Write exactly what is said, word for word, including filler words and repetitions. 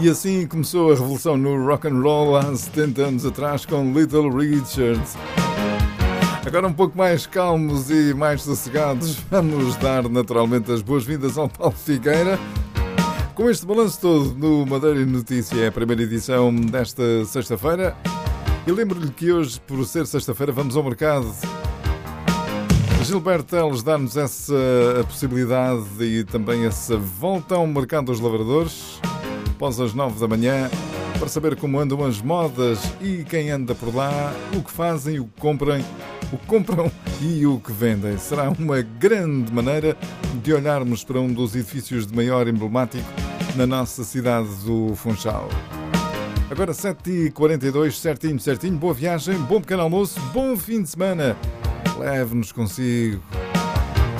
E assim começou a revolução no rock and roll há setenta anos atrás com Little Richard. Agora um pouco mais calmos e mais sossegados, vamos dar naturalmente as boas-vindas ao Paulo Figueira. Com este balanço todo no Madeira e Notícia, é a primeira edição desta sexta-feira. E lembro-lhe que hoje, por ser sexta-feira, vamos ao mercado. Gilberto Teles dá-nos essa possibilidade e também essa volta ao mercado dos lavradores, após as nove da manhã, para saber como andam as modas e quem anda por lá, o que fazem, o que compram, o que compram e o que vendem. Será uma grande maneira de olharmos para um dos edifícios de maior emblemático na nossa cidade do Funchal. Agora sete e quarenta e dois, certinho, certinho, boa viagem, bom pequeno almoço, bom fim de semana. Leve-nos consigo.